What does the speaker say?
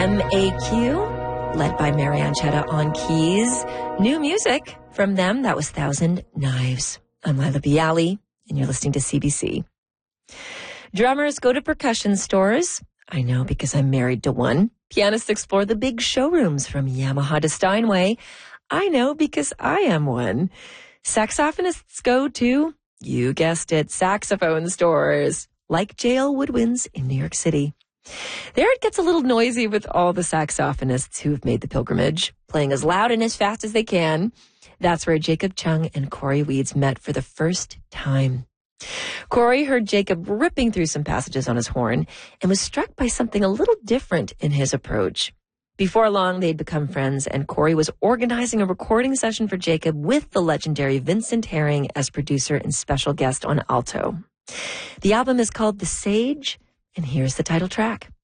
MAQ, led by Marianne Chetta on keys. New music from them, that was Thousand Knives. I'm Lila Bialy, and you're listening to CBC. Drummers go to percussion stores. I know because I'm married to one. Pianists explore the big showrooms from Yamaha to Steinway. I know because I am one. Saxophonists go to, you guessed it, saxophone stores, like J.L. Woodwinds in New York City. There it gets a little noisy with all the saxophonists who have made the pilgrimage, playing as loud and as fast as they can. That's where Jacob Chung and Corey Weeds met for the first time. Corey heard Jacob ripping through some passages on his horn and was struck by something a little different in his approach. Before long, they'd become friends, and Corey was organizing a recording session for Jacob with the legendary Vincent Herring as producer and special guest on alto. The album is called The Sage, and here's the title track.